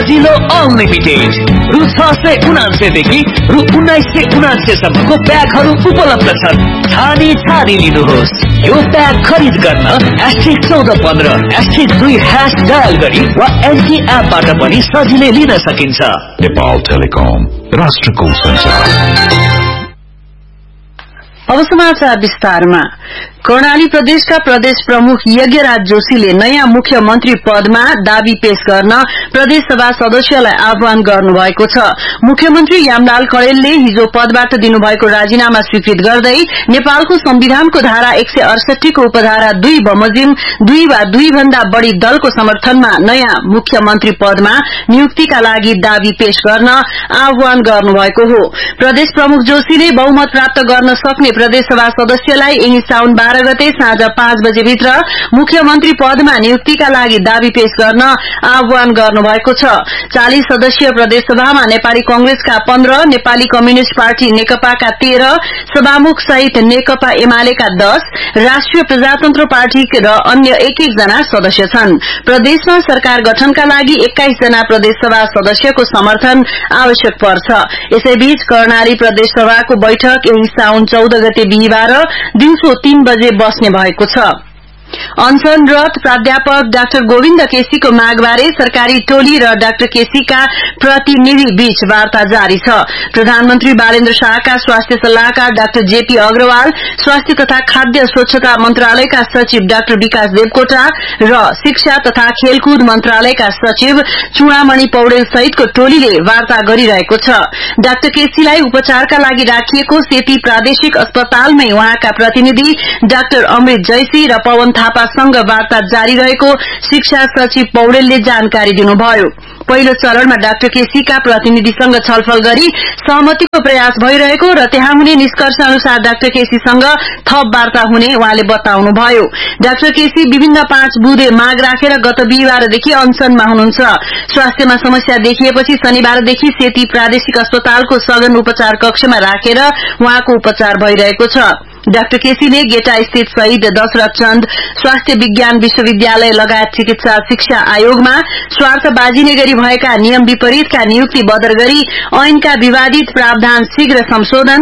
सजिलो अनलिमिटेड रु 679 देखि रु 1979 सम्मको प्याकहरू उपलब्ध छन्। छानी लिनुहोस्। यो प्याक खरिद गर्न *1415*2# डायल गरी वा एनटी एपबाट पनि सजिलै लिन सकिन्छ। नेपाल टेलिकम, राष्ट्रको संचार। अब समाचार विस्तारमा। कर्णाली प्रदेशका प्रदेश प्रमुख यज्ञराज जोशीले नयाँ मुख्यमन्त्री पदमा दावी पेश गर्न प्रदेशसभा सदस्यलाई आह्वान गर्नुभएको छ। मुख्यमन्त्री यामलाल कडेलले हिजो पदबाट दिनुभएको राजीनामा स्वीकृत गर्दै नेपालको संविधानको धारा 168 को उपधारा 2 बमोजिम 2 वा 2 भन्दा बढ़ी दलको समर्थनमा नयाँ मुख्यमन्त्री पदमा नियुक्तिका लागि दावी पेश गर्न आह्वान गर्नुभएको हो। प्रदेश प्रमुख जोशीले बहुमत प्राप्त गर्न सक्ने प्रदेशसभा सदस्यलाई यही साउन 12 गते साँझ 5 बजे भित्र मुख्यमन्त्री पदमा नियुक्तिका लागि दावी पेश गर्न आह्वान गर्नुभएको छ। 40 सदस्यीय प्रदेशसभामा नेपाली कांग्रेसका 15, नेपाली कम्युनिष्ट पार्टी नेकपाका 13, सभामुख सहित नेकपा एमालेका 10, राष्ट्रिय प्रजातन्त्र पार्टी र अन्य 1-1 जना सदस्य छन्। प्रदेशमा सरकार गठनका लागि 21 जना प्रदेशसभा सदस्यको समर्थन आवश्यक पर्छ। यसैबीच कर्णाली प्रदेशसभाको बैठक यही साउन 14 गते बिहीबार दिउँसो 3 बजे बस्ने भएको छ। अनशनरत प्राध्यापक डाक्टर गोविन्द केसीको मागबारे सरकारी टोली र डाक्टर केसीका प्रतिनिधि बीच वार्ता जारी छ। प्रधानमन्त्री बालेन्द्र शाहका स्वास्थ्य सल्लाहकार डाक्टर जेपी अग्रवाल, स्वास्थ्य तथा खाद्य स्वच्छता मन्त्रालयका सचिव डाक्टर विकास देवकोटा र शिक्षा तथा खेलकुद मन्त्रालयका सचिव चुडामणि पौडेल सहितको टोलीले वार्ता गरिरहेको छ। डाक्टर केसीलाई उपचारका लागि राखिएको सेती प्रादेशिक अस्पतालमै उहाँका प्रतिनिधि डाक्टर अमृत जैसी र पवन थापासँग वार्ता जारी रहेको शिक्षा सचिव पौडेलले जानकारी दिनुभयो। पहिलो चरणमा डाक्टर केसीका प्रतिनिधिसँग छलफल गरी सहमतिको प्रयास भइरहेको र त्यहाँ हुने निष्कर्ष अनुसार डाक्टर केसीसँग थप वार्ता हुने उहाँले बताउनुभयो। डाक्टर केसी विभिन्न 5 बुँदे माग राखेर गत बिहीबारदेखि अनसनमा हुनुहुन्छ। स्वास्थ्यमा समस्या देखिएपछि शनिबारदेखि सेती प्रादेशिक अस्पतालको सघन उपचार कक्षमा राखेर उहाँको उपचार भइरहेको छ। डाक्टर केसीले गेटा स्थित शहीद दशरथ चन्द स्वास्थ्य विज्ञान विश्वविद्यालय लगायत चिकित्सा शिक्षा आयोगमा स्वार्थबाजी नै गरी भएका नियम विपरीतका नियुक्ति बदर गरी ऐनका विवादित प्रावधान शीघ्र संशोधन,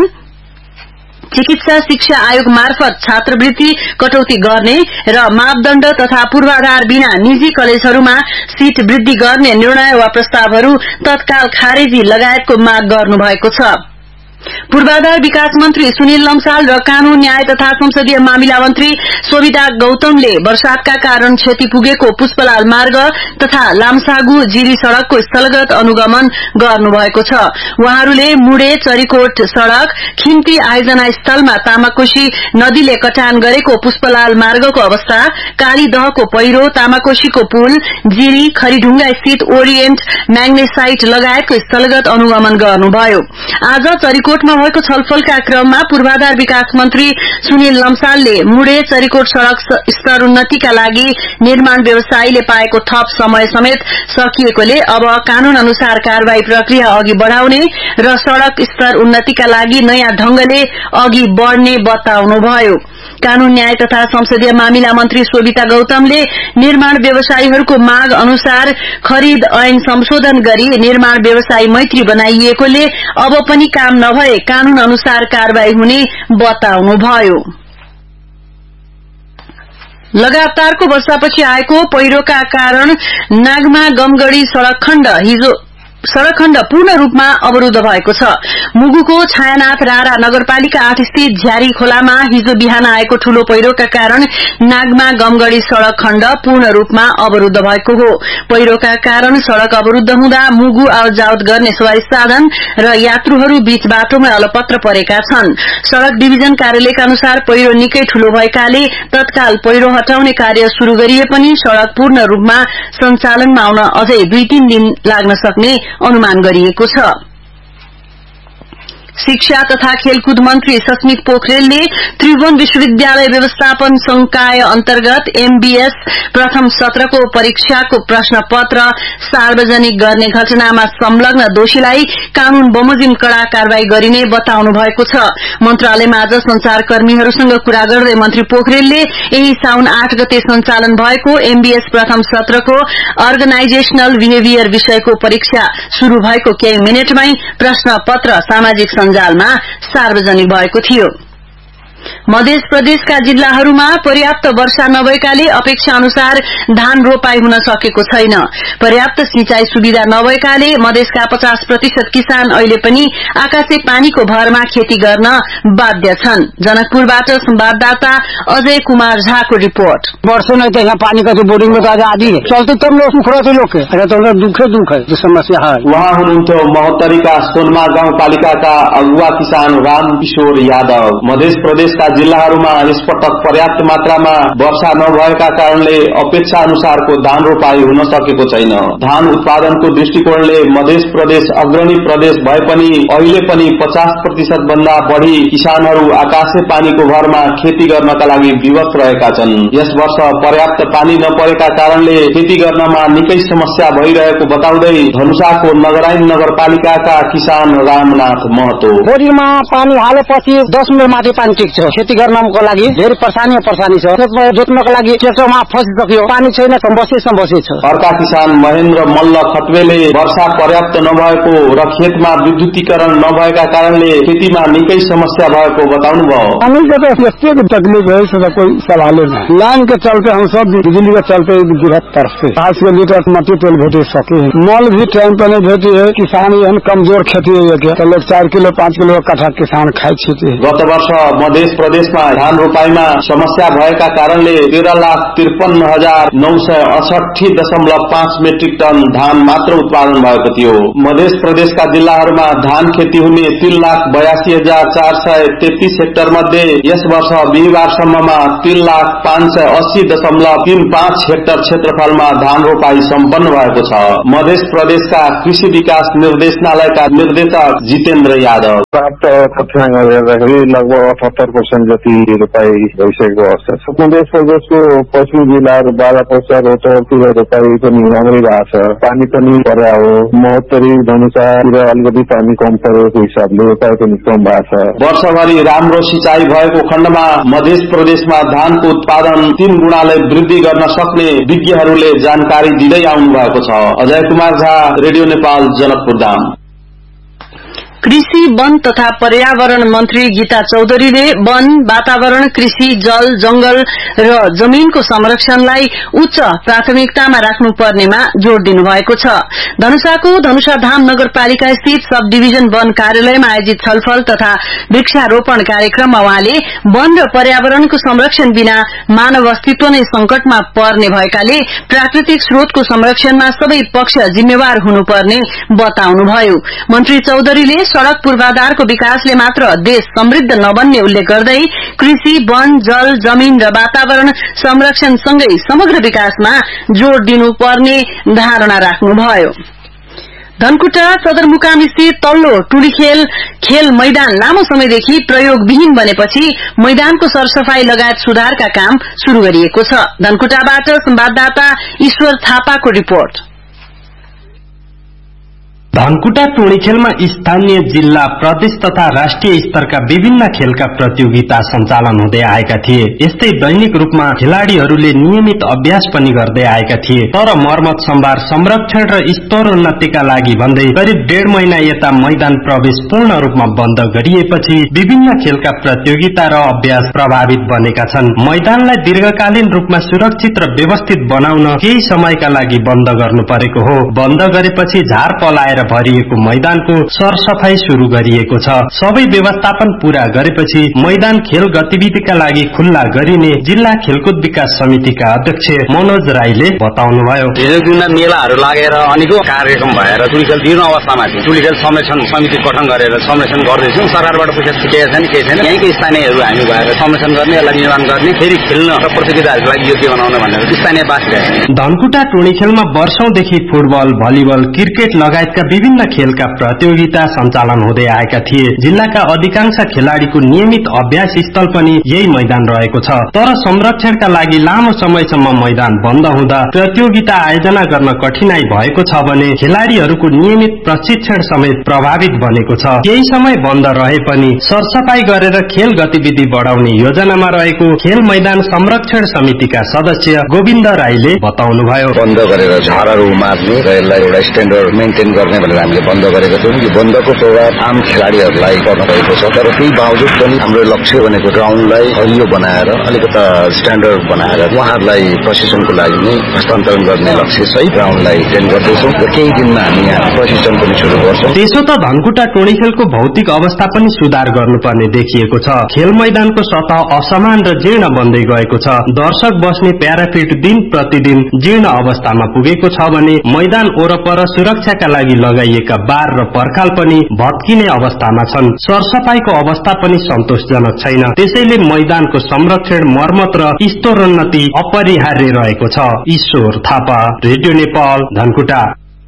चिकित्सा शिक्षा आयोग मार्फत छात्रवृत्ति कटौती गर्ने र मापदण्ड तथा पूर्वाधार बिना निजी कलेजहरूमा सीट वृद्धि गर्ने निर्णय वा प्रस्तावहरू तत्काल खारेजी लगायतको माग गर्नुभएको छ। पूर्वाधार विकास मन्त्री सुनिल लम्साल र कानून न्याय तथा संसदीय मामिला मन्त्री सोभिता गौतमले वर्षातका कारण क्षति पुगेको पुष्पलाल मार्ग तथा लामसागु जिरी सड़कको स्थलगत अनुगमन गर्नुभएको छ। उहाँहरूले मुडे चरीकोट सड़क, खिम्ती आयोजना स्थलमा तामाकोशी नदीले कटान गरेको पुष्पलाल मार्गको अवस्था, कालीदहको पहिरो, तामाकोशीको पुल, जिरी खरीढुङ्गा स्थित ओरिएन्ट म्याग्नेसाइट लगायतको स्थलगत अनुगमन गर्नुभयो। आज चरीकोटमा भएको छलफलका क्रममा पूर्वाधार विकास मन्त्री सुनिल लम्सालले मुडे चरीकोट सड़क स्तर उन्नतिका लागि निर्माण व्यवसायीले पाएको थप समय समेत सकिएकोले अब कानून अनुसार कार्यवाही प्रक्रिया अघि बढ़ाउने र सड़क स्तर उन्नतिका लागि नयाँ ढंगले अघि बढ़ने बताउनुभयो। कानून न्याय तथा संसदीय मामिला मन्त्री सोभिता गौतमले निर्माण व्यवसायीहरूको माग अनुसार खरिद ऐन संशोधन गरी निर्माण व्यवसायी मैत्री बनाइएकोले अब पनि काम नभए कानून अनुसार कार्यवाही हुने बताउनुभयो। लगातारको वर्षापछि आएको पहिरोका कारण नागमा गमगढ़ी सड़क खण्ड पूर्ण रूपमा अवरूद्ध भएको छ। मुगुको छायानाथ रारा नगरपालिका 8 स्थित झ्यारी खोलामा हिजो बिहान आएको ठूलो पहिरोका कारण नागमा गमगढ़ी सड़क खण्ड पूर्ण रूपमा अवरूद्ध भएको हो। पहिरोका कारण सड़क अवरूद्ध हुँदा मुगु आवतजावत गर्ने सवारी साधन र यात्रुहरू बीच बाटोमा अलपत्र परेका छन्। सड़क डिभिजन कार्यालयका अनुसार पहिरो निकै ठूलो भएकाले तत्काल पहिरो हटाउने कार्य शुरू गरिए पनि सड़क पूर्ण रूपमा सञ्चालनमा आउन अझै 2-3 दिन लाग्न सक्ने अनुमान गरिएको छ। शिक्षा तथा खेलकुद मन्त्री सस्मित पोखरेलले त्रिभुवन विश्वविद्यालय व्यवस्थापन संकाय अन्तर्गत MBS प्रथम सत्रको परीक्षाको प्रश्न पत्र सार्वजनिक गर्ने घटनामा संलग्न दोषीलाई कानून बमोजिम कड़ा कारवाही गरिने बताउनु भएको छ। मन्त्रालयमा आज संचारकर्मीहरूसँग कुरा गर्दै मन्त्री पोखरेलले यही साउन 8 गते सञ्चालन भएको MBS प्रथम सत्रको अर्गनाइजेशनल बिहेभियर विषयको परीक्षा शुरू भएको केही मिनेटमै प्रश्न पत्र सामाजिक सञ्जालमा सार्वजनिक भएको थियो। मध्य प्रदेशका जिल्लाहरूमा पर्याप्त वर्षा नभएकाले अपेक्षा अनुसार धान रोपाई हुन सकेको छैन। पर्याप्त सिंचाई सुविधा नभएकाले मधेसका 50% किसान अहिले पनि आकाशे पानीको भरमा खेती गर्न बाध्य छन्। जनकपुरबाट संवाददाता अजय कुमार झाको रिपोर्ट। वर्षों नहीं तो यहाँ पानी का तो बोरिंग में तो आज आदि है चलते तब लोग सुख रहे लोग तो दुख है जो समस्या है। वहाँ हुनुहुन्थ्यो महोत्तरी का सोनमा गाउँपालिका का अगुवा किसान राम किशोर यादव। मध्य प्रदेश का जिल्लाहरूमा यसपटक पर्याप्त मात्रामा वर्षा नभएका कारणले अपेक्षा अनुसारको धान रोपाई हुन सकेको छैन। धान उत्पादनको दृष्टिकोणले मध्य प्रदेश अग्रणी प्रदेश भए पनि अहिले पनि 50% भन्दा बढ़ी किसानहरू आकाशे पानीको भरमा खेती गर्नका लागि विवश रहेका छन्। यस वर्ष पर्याप्त पानी नपरेका कारणले खेती गर्नमा निकै समस्या भइरहेको बताउँदै धनुषाको नगराइन नगरपालिकाका किसान रामनाथ महतो। बोरीमा पानी हालेपछि 10 मिनट माथि पानी टिक्छ। खेती गर्नको लागि धेरै परेशानी छ। जोत्नको लागि ट्रेक्टरमा फसिसक्यो, पानी छैन, बसे छ। अर्का किसान महेन्द्र मल्ल खतवेले वर्षा पर्याप्त नभएको र खेतमा विद्युतीकरण नभएका कारणले खेतीमा निकै समस्या भएको बताउनुभयो। पानी का तो यस्तै तकलीफ है, इसका कोई सवाल नहीं। लाइन के चलते हम सब बिजली के चलते गिरत तरफे 5 लीटर मट्टी तेल भेटे सके। मल भी टाइम पे नहीं भेटी है। किसान एहन कमजोर खेती है तो लोग 4 किलो 5 किलो कट्ठा किसान खाए छे। गत वर्ष मध्य प्रदेशमा धान रोपाईमा समस्या भएका कारणले 13,968.5 मेट्रिक टन धान मात्र उत्पादन भएको थियो। मध्य प्रदेशका जिल्लाहरूमा धान खेती हुने 3,82,433 हेक्टर मध्ये यस वर्ष बिहिबारसम्ममा 3,580.35 हेक्टर क्षेत्रफलमा धान रोपाई सम्पन्न भएको छ। मध्य प्रदेशका कृषि विकास निर्देशनालयका निर्देशक जितेन्द्र यादव। प्राप्त तथ्याङ्क हेर्दाखेरि लगभग 78% जति रोपाई भइसकेको अवस्था छ। मध्य प्रदेशको पश्चिमी जिल्लाहरू बालापोसा रोटरतिर रोपाई पनि राम्रै भएको छ। पानी पनि पर्या हो। महोत्तरी धनुषातिर अलिकति पानी कम परेको हिसाबले रोपाई पनि कम भएको छ। वर्षभरि राम्रो सिंचाई भएको खण्डमा मध्य प्रदेशमा धानको उत्पादन 3 गुणाले वृद्धि गर्न सक्ने विज्ञहरूले जानकारी दिँदै आउनु भएको छ। अजय कुमार झा, रेडियो नेपाल, जनकपुरधाम। कृषि, वन तथा पर्यावरण मन्त्री गीता चौधरीले वन, वातावरण, कृषि, जल, जंगल र जमीनको संरक्षणलाई उच्च प्राथमिकतामा राख्नुपर्नेमा जोड़ दिनुभएको छ। धनुषाको धनुषाधाम नगरपालिका स्थित सब डिभिजन वन कार्यालयमा आयोजित छलफल तथा वृक्षारोपण कार्यक्रममा उहाँले वन र पर्यावरणको संरक्षण बिना मानव अस्तित्व नै संकटमा पर्ने भएकाले प्राकृतिक स्रोतको संरक्षणमा सबै पक्ष जिम्मेवार हुनुपर्ने बताउनुभयो। मन्त्री चौधरीले सड़क पूर्वाधारको विकासले मात्र देश समृद्ध नबन्ने उल्लेख गर्दै कृषि, वन, जल, जमीन र वातावरण संरक्षणसँगै समग्र विकासमा जोड़ दिनुपर्ने धारणा राख्नुभयो। धनकुटा सदरमुकाम स्थित तल्लो टुलीखेल खेल मैदान लामो समयदेखि प्रयोगविहीन बनेपछि मैदानको सरसफाई लगायत सुधारका काम शुरू गरिएको छ। धनकुटाबाट संवाददाता ईश्वर थापाको रिपोर्ट। धनकुटा टोलीखेलमा स्थानीय जिल्ला, प्रदेश तथा राष्ट्रिय स्तरका विभिन्न खेलका प्रतियोगिता सञ्चालन हुँदै आएका थिए। यस्तै दैनिक रूपमा खेलाड़ीहरूले नियमित अभ्यास पनि गर्दै आएका थिए। तर मर्मत सम्भार, संरक्षण र स्तरोन्नतिका लागि भन्दै करिब 1.5 महिना यता मैदान प्रवेश पूर्ण रूपमा बन्द गरिएपछि विभिन्न खेलका प्रतियोगिता र अभ्यास प्रभावित बनेका छन्। मैदानलाई दीर्घकालीन रूपमा सुरक्षित र व्यवस्थित बनाउन केही समयका लागि बन्द गर्नु परेको हो। बन्द गरेपछि झार पलाएर भरिएको मैदानको सरसफाई शुरू गरिएको छ। सबै व्यवस्थापन पूरा गरेपछि मैदान खेल गतिविधिका लागि खुल्ला गरिने जिल्ला खेलकुद विकास समितिका अध्यक्ष मनोज राईले बताउनुभयो। हिजो दिनमा मेलाहरू लागेर अनेकौं कार्यक्रम भएर टुलीखेल जीर्ण अवस्थामा थियो। टुलीखेल संरक्षण समिति गठन गरेर संरक्षण गर्दैछौँ। सरकारबाट पैसा छुटेको छैन, केही छैन। यहीँकै स्थानीयहरू हामी भएर संरक्षण गर्ने, यसलाई निर्माण गर्ने, फेरि खेल्न र प्रतियोगिताहरूको लागि योग्य बनाउन भनेर स्थानीय बासिन्दा। धनकुटा टोलीखेलमा वर्षौंदेखि फुटबल, भलिबल, क्रिकेट लगायतका विभिन्न खेलका प्रतियोगिता सञ्चालन हुँदै आएका थिए। जिल्लाका अधिकांश खेलाड़ीको नियमित अभ्यास स्थल पनि यही मैदान रहेको छ। तर संरक्षणका लागि लामो समयसम्म मैदान बन्द हुँदा प्रतियोगिता आयोजना गर्न कठिनाई भएको छ भने खेलाड़ीहरूको नियमित प्रशिक्षण समेत प्रभावित बनेको छ। केही समय बन्द रहे पनि सरसफाई गरेर खेल गतिविधि बढाउने योजनामा रहेको खेल मैदान संरक्षण समितिका सदस्य गोविन्द राईले बताउनुभयो। बन्द गरेर झारहरू मार्ने र यसलाई एउटा स्ट्यान्डर्ड मेन्टेन गर्ने भनेर हामीले बन्द गरेका छौँ। यो बन्दको प्रभाव आम खेलाड़ीहरूलाई पर्न गएको छ। तर त्यही बावजुद पनि हाम्रो लक्ष्य भनेको ग्राउन्डलाई हरियो बनाएर अलिकता स्ट्यान्डर्ड बनाएर उहाँहरूलाई प्रशिक्षणको लागि नै हस्तान्तरण गर्ने लक्ष्य सहित ग्राउन्डलाई ट्रेन गर्दैछौँ र केही दिनमा हामी यहाँ प्रशिक्षण पनि सुरु गर्छौँ। त्यसो त धनकुटा टोली खेलको भौतिक अवस्था पनि सुधार गर्नुपर्ने देखिएको छ। खेल मैदानको सतह असमान र जीर्ण बन्दै गएको छ। दर्शक बस्ने प्याराफिट दिन प्रतिदिन जीर्ण अवस्थामा पुगेको छ भने मैदान वरपर सुरक्षाका लागि लगाइएका बार र पर्खाल पनि भत्किने अवस्थामा छन्। सरसफाईको अवस्था पनि सन्तोषजनक छैन। त्यसैले मैदानको संरक्षण, मर्मत र स्तरोन्नति अपरिहार्य रहेको छ। ईश्वर थापा, रेडियो नेपाल, धनकुटा।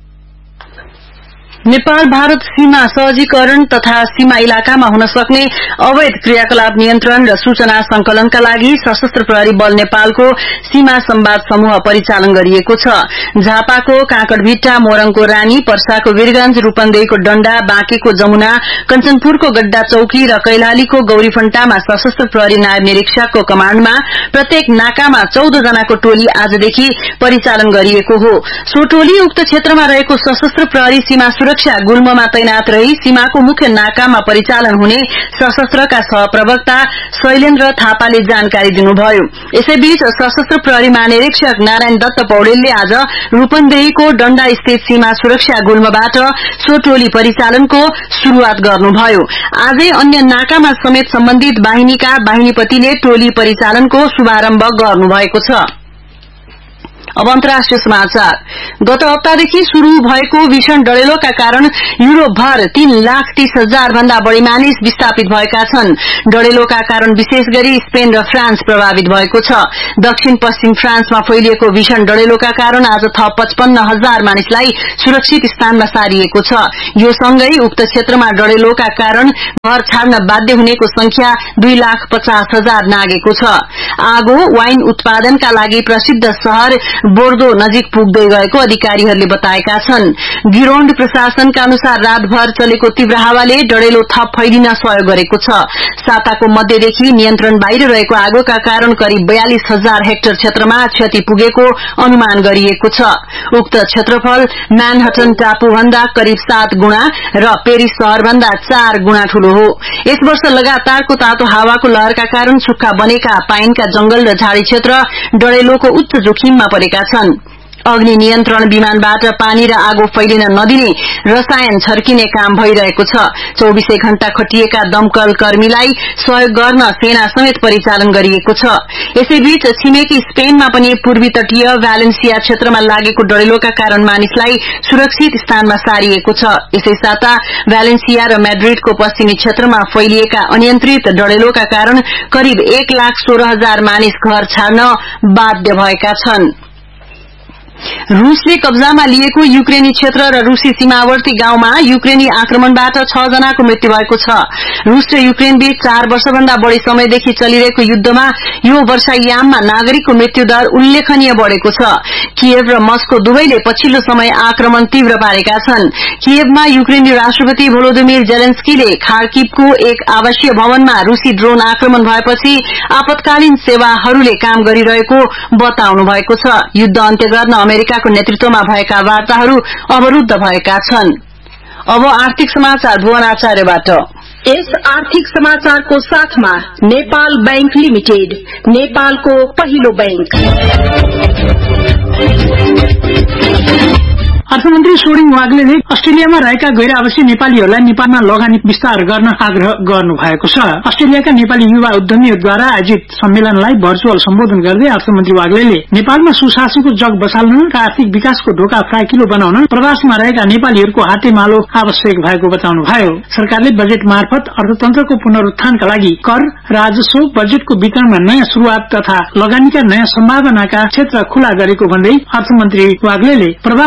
नेपाल भारत सीमा सहजीकरण तथा सीमा इलाकामा हुन सक्ने अवैध क्रियाकलाप नियन्त्रण र सूचना संकलनका लागि सशस्त्र प्रहरी बल नेपालको सीमा संवाद समूह परिचालन गरिएको छ। झापाको काँकडभिट्टा, मोरङको रानी, पर्साको वीरगंज, रूपन्देहीको डण्डा, बाँकेको जमुना, कञ्चनपुरको गड्डा चौकी र कैलालीको गौरीफण्टामा सशस्त्र प्रहरी नायब निरीक्षकको कमाण्डमा प्रत्येक नाकामा 14 जनाको टोली आजदेखि परिचालन गरिएको हो। सो टोली उक्त क्षेत्रमा रहेको सशस्त्र प्रहरी सीमा सुरक्षा गुल्ममा तैनात रही सीमाको मुख्य नाकामा परिचालन हुने सशस्त्रका सहप्रवक्ता शैलेन्द्र थापाले जानकारी दिनुभयो। यसैबीच सशस्त्र प्रहरी महानिरीक्षक नारायण दत्त पौडेलले आज रूपन्देहीको डण्डा स्थित सीमा सुरक्षा गुल्मबाट सो टोली परिचालनको शुरूआत गर्नुभयो। आजै अन्य नाकामा समेत सम्बन्धित बाहिनीका बाहिनीपतिले टोली परिचालनको शुभारम्भ गर्नुभएको छ। अब अन्तर्राष्ट्रिय समाचार। गत हप्तादेखि शुरू भएको भीषण डढेलोका कारण युरोपभर 3,30,000 भन्दा बढ़ी मानिस विस्थापित भएका छन्। डढेलोका कारण विशेष गरी स्पेन र फ्रान्स प्रभावित भएको छ। दक्षिण पश्चिम फ्रान्समा फैलिएको भीषण डढेलोका कारण आज थप 55,000 मानिसलाई सुरक्षित स्थानमा सारिएको छ। यो सँगै उक्त क्षेत्रमा डढेलोका कारण घर छाड्न बाध्य हुनेको संख्या 2,50,000 नागेको छ। आगो वाइन उत्पादनका लागि प्रसिद्ध शहर बोर्दो नजिक पुग्दै गएको अधिकारीहरूले बताएका छन्। गिरोन्ड प्रशासनका अनुसार रातभर चलेको तीव्र हावाले डढेलो थप फैलिन सहयोग गरेको छ। साताको मध्यदेखि नियन्त्रण बाहिर रहेको आगोका कारण करिब 42,000 हेक्टर क्षेत्रमा क्षति पुगेको अनुमान गरिएको छ। उक्त क्षेत्रफल म्यानहटन टापुभन्दा करिब 7 गुणा र पेरिस शहरभन्दा 4 गुणा ठूलो हो। यस वर्ष लगातारको तातो हावाको लहरका कारण सुक्खा बनेका पाइनका जंगल र झाडी क्षेत्र डढेलोको उच्च जोखिममा परेका छन्। अग्नि नियन्त्रण विमानबाट पानी र आगो फैलिन नदिने रसायन छर्किने काम भइरहेको छ। 24 घण्टा खटिएका दमकल कर्मीलाई सहयोग गर्न सेना समेत परिचालन गरिएको छ। यसैबीच छिमेकी स्पेनमा पनि पूर्वी तटीय भ्यालेन्सिया क्षेत्रमा लागेको डढेलोका कारण मानिसलाई सुरक्षित स्थानमा सारिएको छ। यसै साता भ्यालेन्सिया र मैड्रिडको पश्चिमी क्षेत्रमा फैलिएका अनियन्त्रित डढेलोका कारण करिब 1,16,000 मानिस घर छाड्न बाध्य भएका छन्। रूसले कब्जामा लिएको युक्रेनी क्षेत्र र रूसी सीमावर्ती गाउँमा युक्रेनी आक्रमणबाट 6 जनाको मृत्यु भएको छ। रूस र युक्रेन बीच 4 वर्षभन्दा बढ़ी समयदेखि चलिरहेको युद्धमा यो वर्षायाममा नागरिकको मृत्युदर उल्लेखनीय बढ़ेको छ। किएभ र मस्को दुवैले पछिल्लो समय आक्रमण तीव्र पारेका छन्। किएभमा युक्रेनी राष्ट्रपति भोलोदिमिर जेलेन्स्कीले खार्किवको एक आवासीय भवनमा रूसी ड्रोन आक्रमण भएपछि आपतकालीन सेवाहरूले काम गरिरहेको बताउनु भएको छ। युद्ध अन्त्य गर्न अमेरिकाको नेतृत्वमा भएका वार्ताहरू अवरुद्ध भएका छन्। अब आर्थिक समाचार भुवन आचार्यबाट। यस आर्थिक समाचारको साथमा नेपाल बैंक लिमिटेड, नेपालको पहिलो बैंक। अर्थमन्त्री सोडिङ वाग्लेले अस्ट्रेलियामा रहेका गैर आवासीय नेपालीहरूलाई नेपालमा लगानी विस्तार गर्न आग्रह गर्नु भएको छ। अस्ट्रेलियाका नेपाली युवा उद्यमीहरूद्वारा आयोजित सम्मेलनलाई भर्चुअल सम्बोधन गर्दै अर्थमन्त्री वाग्लेले नेपालमा सुशासनको जग बसाल्न र आर्थिक विकासको ढोका फ्राकिलो बनाउन प्रवासमा रहेका नेपालीहरूको हातेमालो आवश्यक भएको बताउनुभयो। सरकारले बजेट मार्फत अर्थतन्त्रको पुनरुत्थानका लागि कर, राजस्व, बजेटको वितरणमा नयाँ शुरूआत तथा लगानीका नयाँ सम्भावनाका क्षेत्र खुला गरेको भन्दै अर्थमन्त्री वाग्लेले प्रवासमा रहेका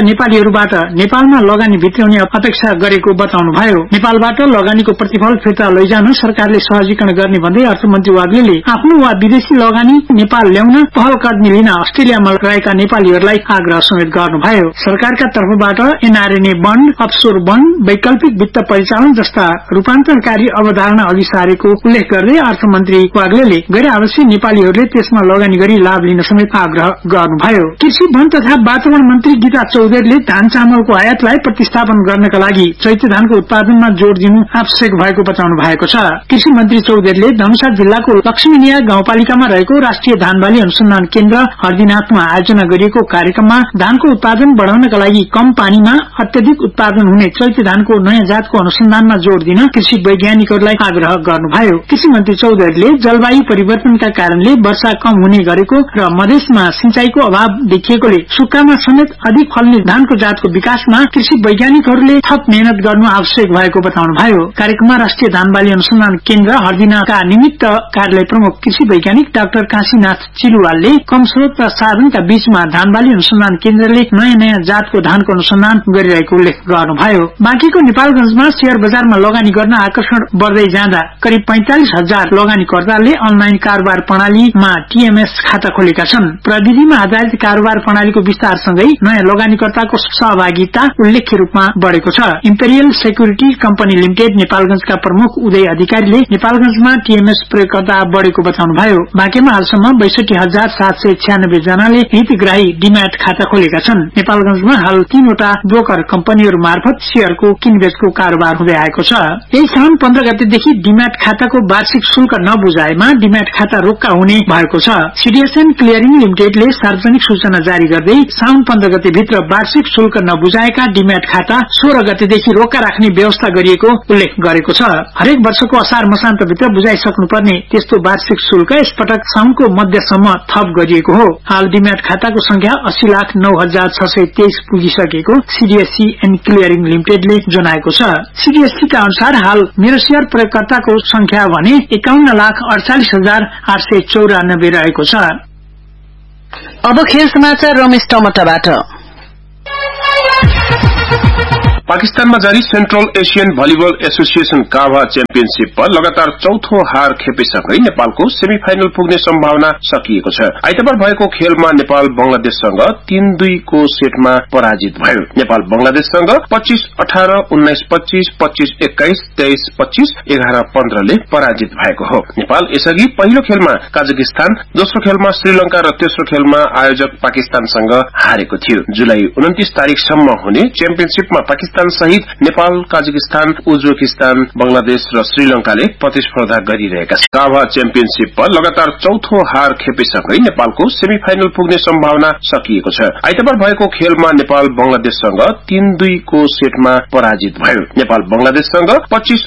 नेपालीहरूबाट नेपालमा लगानी भित्राउने अपेक्षा गरेको बताउनुभयो। नेपालबाट लगानीको प्रतिफल फिर्ता लैजान सरकारले सहजीकरण गर्ने भन्दै अर्थमन्त्री वाग्लेले आफ्नो वा विदेशी लगानी नेपाल ल्याउन पहल कदमी लिन अस्ट्रेलियामा रहेका नेपालीहरूलाई आग्रह समेत गर्नुभयो। सरकारका तर्फबाट एनआरएनए बन्ड, अफसोर बन्ड, वैकल्पिक वित्त परिचालन जस्ता रूपान्तरकारी अवधारणा अघि सारेको उल्लेख गर्दै अर्थमन्त्री वाग्लेले गैर आवासीय नेपालीहरूले त्यसमा लगानी गरी लाभ लिन समेत आग्रह गर्नुभयो। कृषि, वन तथा वातावरण मन्त्री गीता चौधरीले धान चामलको आयातलाई प्रतिस्थापन गर्नका लागि चैते धानको उत्पादनमा जोड़ दिनु आवश्यक भएको बताउनु भएको छ। कृषि मन्त्री चौधरीले धनुषा जिल्लाको लक्ष्मीनिया गाउँपालिकामा रहेको राष्ट्रिय धान बाली अनुसन्धान केन्द्र हर्दिनाथमा आयोजना गरिएको कार्यक्रममा धानको उत्पादन बढ़ाउनका लागि कम पानीमा अत्यधिक उत्पादन हुने चैते धानको नयाँ जातको अनुसन्धानमा जोड़ दिन कृषि वैज्ञानिकहरूलाई आग्रह गर्नुभयो। कृषि मन्त्री चौधरीले जलवायु परिवर्तनका कारणले वर्षा कम हुने गरेको र मधेसमा सिंचाईको अभाव देखिएकोले सुक्खामा समेत अधिक फल्ने धानको जातको विकासमा कृषि वैज्ञानिकहरूले थप मेहनत गर्नु आवश्यक भएको बताउनुभयो। कार्यक्रममा राष्ट्रिय धान बाली अनुसन्धान केन्द्र हर्दिनाका निमित्त कार्यालय प्रमुख कृषि वैज्ञानिक डाक्टर काशीनाथ चिलुवालले कम स्रोत र साधनका बीचमा धान बाली अनुसन्धान केन्द्रले नयाँ जातको धानको अनुसन्धान गरिरहेको उल्लेख गर्नुभयो। बाँकीको नेपालगंजमा शेयर बजारमा लगानी गर्न आकर्षण बढ़दै जाँदा करिब 45,000 लगानीकर्ताले अनलाइन कारोबार प्रणालीमा टीएमएस खाता खोलेका छन्। प्रविधिमा आधारित कारोबार प्रणालीको विस्तारसँगै नयाँ लगानीकर्ताको सहभागिता उल्लेख्य रूपमा बढ़ेको छ। इम्पेरियल सेक्युरिटी कम्पनी लिमिटेड नेपालगंजका प्रमुख उदय अधिकारीले नेपालगंजमा टीएमएस प्रयोगकर्ता बढ़ेको बताउनुभयो। बाँकीमा हालसम्म 62,796 जनाले हितग्राही डीम्याट खाता खोलेका छन्। नेपालगंजमा हाल 3वटा ब्रोकर कम्पनीहरू मार्फत शेयरको किनबेचको कारोबार हुँदै आएको छ। यही साउन 15 गतेदेखि डीम्याट खाताको वार्षिक शुल्क नबुझाएमा डीम्याट खाता रोक्का हुने भएको छ। सीडीएसएन क्लियरिङ लिमिटेडले सार्वजनिक सूचना जारी गर्दै साउन 15 गते भित्र वार्षिक शुल्क नबुझाएका डीम्याट खाता 16 गतेदेखि रोक्का राख्ने व्यवस्था गरिएको उल्लेख गरेको छ। हरेक वर्षको असार मसान्तभित्र बुझाइसक्नुपर्ने त्यस्तो वार्षिक शुल्क यसपटक साउनको मध्यसम्म थप गरिएको हो। हाल डीम्याट खाताको संख्या 80,09,623 पुगिसकेको सीडीएससी एन्ड क्लियरिङ लिमिटेडले जनाएको छ। सीडीएससी का अनुसार हाल मेरो शेयर प्रयोगकर्ताको संख्या भने 51,48,894 रहेको छ। अब खेल समाचार रमेश टमटाबाट। पाकिस्तानमा जारी सेन्ट्रल एशियन भलिबल एसोसिएशन काभा च्याम्पियनशीपमा लगातार चौथो हार खेपेसँगै नेपालको सेमिफाइनल पुग्ने सम्भावना सकिएको छ। आइतबार भएको खेलमा नेपाल बंगलादेशसँग 3-2 को सेटमा पराजित भयो। नेपाल बंगलादेशसँग 25-18, 19-25, 25-21, 23-25, 11-15 ले पराजित भएको हो। नेपाल यसअघि पहिलो खेलमा काजाकिस्तान, दोस्रो खेलमा श्रीलंका र तेस्रो खेलमा आयोजक पाकिस्तानसँग हारेको थियो। जुलाई 29 तारिकसम्म हुने च्याम्पियनशीपमा पाकिस्तान सहित नेपाल, काजाकिस्तान, उज्बेकिस्तान, बंगलादेश र श्रीलंकाले प्रतिस्पर्धा गरिरहेका छन्। काभा च्याम्पियनशीपमा लगातार चौथो हार खेपेसँगै नेपालको सेमिफाइनल पुग्ने सम्भावना सकिएको छ। आइतबार भएको खेलमा नेपाल बंगलादेशसँग 3-2 को सेटमा पराजित भयो। नेपाल बंगलादेशसँग 25